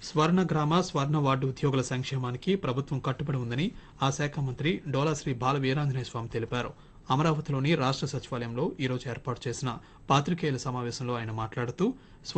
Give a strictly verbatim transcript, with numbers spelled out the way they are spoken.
స్వర్ణ గ్రామ స్వర్ణ వార్డు ఉద్యోగుల సంక్షేమానికి ప్రభుత్వం కట్టుబడి ఉందని ఆ శాఖ మంత్రి డోలాశ్రీ బాల వీరాంజనేయ స్వామి తెలిపారు. అమరావతిలోని రాష్ట్ర సచివాలయంలో ఈ రోజు ఏర్పాటు చేసిన పాత్రికేయుల సమావేశంలో ఆయన మాట్లాడుతూ